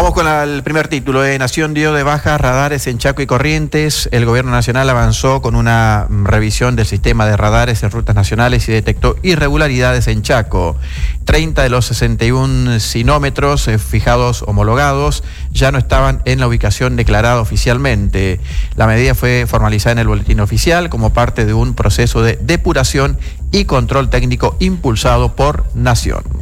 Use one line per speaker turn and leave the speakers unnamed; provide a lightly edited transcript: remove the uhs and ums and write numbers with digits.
Vamos con el primer título. Nación dio de baja radares en Chaco y Corrientes. El gobierno nacional avanzó con una revisión del sistema de radares en rutas nacionales y detectó irregularidades en Chaco. 30 de los 61 sinómetros fijados homologados ya no estaban en la ubicación declarada oficialmente. La medida fue formalizada en el boletín oficial como parte de un proceso de depuración y control técnico impulsado por Nación.